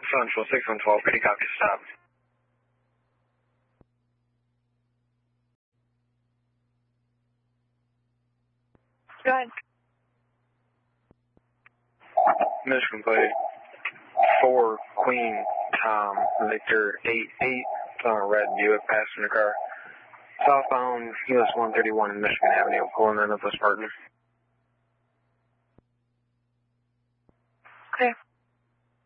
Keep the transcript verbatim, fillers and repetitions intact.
Central six one twelve, pretty copy, stop. Go ahead. Michigan plate four Queen Tom Victor eight eight on a red Buick passenger car. Southbound U S one thirty-one in Michigan Avenue, pulling in with this partner. Okay.